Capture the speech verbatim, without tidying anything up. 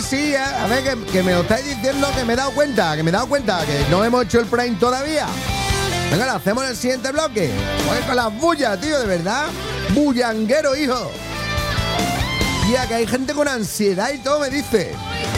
sí, a ver, que, que me lo estáis diciendo, que me he dado cuenta, que me he dado cuenta, que no hemos hecho el Prime todavía. Venga, lo hacemos en el siguiente bloque. Oye, con las bullas, tío, de verdad. Bullanguero, hijo. Tía, que hay gente con ansiedad y todo, me dice.